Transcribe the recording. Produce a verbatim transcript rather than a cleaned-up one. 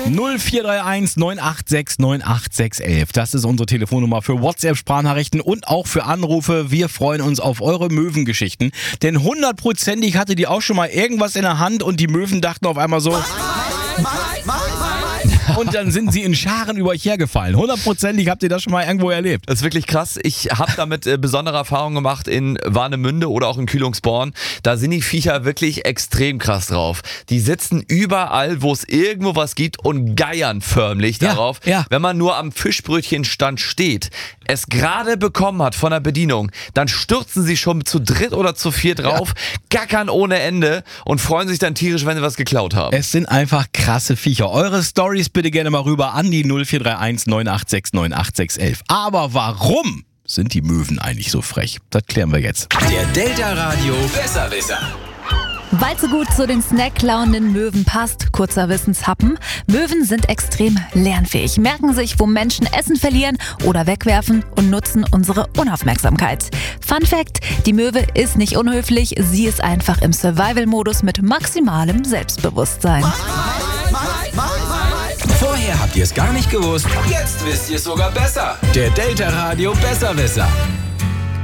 null vier drei eins neun acht sechs neun acht sechs eins eins. Das ist unsere Telefonnummer für WhatsApp-Sprachnachrichten und auch für Anrufe. Wir freuen uns auf eure Möwengeschichten. Denn hundertprozentig hatte die auch schon mal irgendwas in der Hand und die Möwen dachten auf einmal so... Und dann sind sie in Scharen über euch hergefallen. Hundertprozentig habt ihr das schon mal irgendwo erlebt. Das ist wirklich krass. Ich habe damit äh, besondere Erfahrungen gemacht in Warnemünde oder auch in Kühlungsborn. Da sind die Viecher wirklich extrem krass drauf. Die sitzen überall, wo es irgendwo was gibt und geiern förmlich Ja, darauf. ja. Wenn man nur am Fischbrötchenstand steht, es gerade bekommen hat von der Bedienung, dann stürzen sie schon zu dritt oder zu vier drauf, gackern ohne Ende und freuen sich dann tierisch, wenn sie was geklaut haben. Es sind einfach krasse Viecher. Eure Storys bitte gerne mal rüber an die null vier drei eins neun acht sechs neun acht sechs eins eins. Aber warum sind die Möwen eigentlich so frech? Das klären wir jetzt. Der Delta Radio Besserwisser. Weil es so gut zu den snacklauenden Möwen passt, kurzer Wissenshappen. Möwen sind extrem lernfähig, merken sich, wo Menschen Essen verlieren oder wegwerfen und nutzen unsere Unaufmerksamkeit. Fun Fact, die Möwe ist nicht unhöflich, sie ist einfach im Survival-Modus mit maximalem Selbstbewusstsein. Vorher habt ihr es gar nicht gewusst, jetzt wisst ihr es sogar besser. Der Delta Radio Besserwisser.